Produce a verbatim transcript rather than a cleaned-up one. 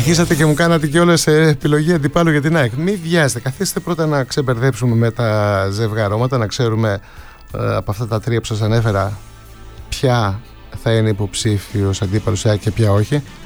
Αρχίσατε και μου κάνατε και όλες επιλογή αντιπάλου για την ΑΕΚ. Μην βιάζετε, καθίστε πρώτα να ξεμπερδέψουμε με τα ζευγαρώματα, να ξέρουμε ε, από αυτά τα τρία που σας ανέφερα ποια θα είναι υποψήφιος αντίπαλος ΑΕΚ και ποια όχι.